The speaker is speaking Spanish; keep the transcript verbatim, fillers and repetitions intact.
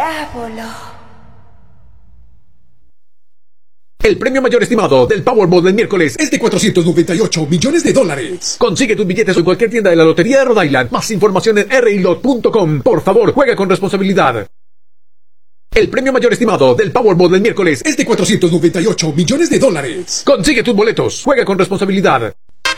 Diablo. El premio mayor estimado del Powerball del miércoles es de cuatrocientos noventa y ocho millones de dólares. Consigue tus billetes en cualquier tienda de la Lotería de Rhode Island. Más información en r i lot punto com. Por favor, juega con responsabilidad. El premio mayor estimado del Powerball del miércoles es de cuatrocientos noventa y ocho millones de dólares. Consigue tus boletos. Juega con responsabilidad.